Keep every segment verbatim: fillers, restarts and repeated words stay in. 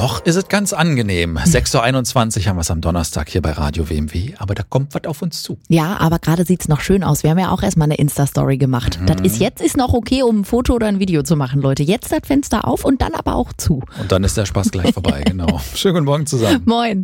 Noch ist es ganz angenehm. sechs Uhr einundzwanzig haben wir es am Donnerstag hier bei Radio W M W, aber da kommt was auf uns zu. Ja, aber gerade sieht's noch schön aus. Wir haben ja auch erstmal eine Insta-Story gemacht. Mhm. Das ist jetzt ist noch okay, um ein Foto oder ein Video zu machen, Leute. Jetzt das Fenster auf und dann aber auch zu. Und dann ist der Spaß gleich vorbei, genau. Schönen guten Morgen zusammen. Moin.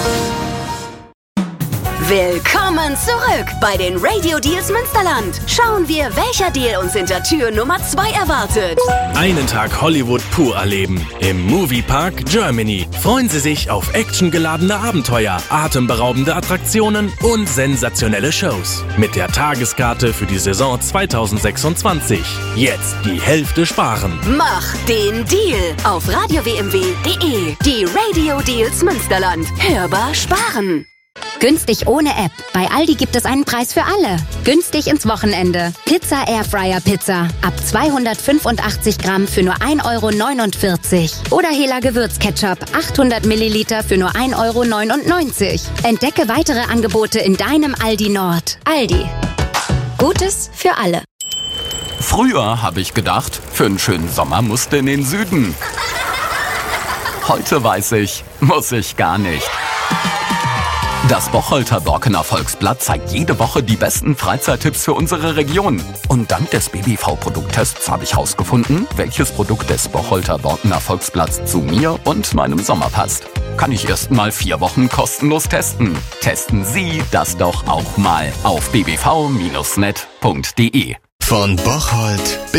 Willkommen zurück bei den Radio Deals Münsterland. Schauen wir, welcher Deal uns hinter Tür Nummer zwei erwartet. Einen Tag Hollywood pur erleben. Im Moviepark Germany. Freuen Sie sich auf actiongeladene Abenteuer, atemberaubende Attraktionen und sensationelle Shows. Mit der Tageskarte für die Saison zwanzig sechsundzwanzig. Jetzt die Hälfte sparen. Mach den Deal auf radio w m w punkt d e. Die Radio Deals Münsterland. Hörbar sparen. Günstig ohne App. Bei Aldi gibt es einen Preis für alle. Günstig ins Wochenende. Pizza Airfryer Pizza. Ab zweihundertfünfundachtzig Gramm für nur ein Euro neunundvierzig. Oder Hela Gewürzketchup. achthundert Milliliter für nur ein Euro neunundneunzig. Entdecke weitere Angebote in deinem Aldi Nord. Aldi. Gutes für alle. Früher habe ich gedacht, für einen schönen Sommer musste in den Süden. Heute weiß ich, muss ich gar nicht. Das Bocholter Borkener Volksblatt zeigt jede Woche die besten Freizeittipps für unsere Region. Und dank des B B V-Produkttests habe ich herausgefunden, welches Produkt des Bocholter Borkener Volksblatts zu mir und meinem Sommer passt. Kann ich erst mal vier Wochen kostenlos testen. Testen Sie das doch auch mal auf b b v Bindestrich net Punkt d e. Von Bocholt bis